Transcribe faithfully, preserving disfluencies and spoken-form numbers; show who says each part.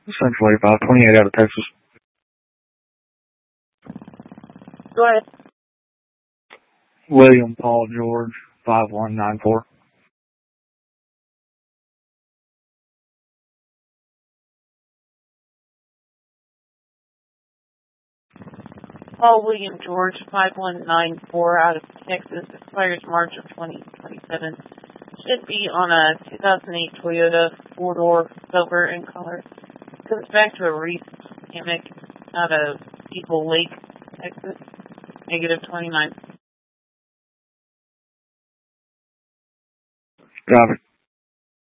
Speaker 1: Central eighty-five twenty-eight out of Texas.
Speaker 2: Go ahead.
Speaker 1: William Paul George five one nine four.
Speaker 2: Paul William George five one nine four out of Texas. Expires March of twenty twenty-seven. Should be on a two thousand eight Toyota four-door silver in color. Comes back to a Reese Hammock out of Eagle Lake, Texas. Negative twenty-nine.
Speaker 1: Got it.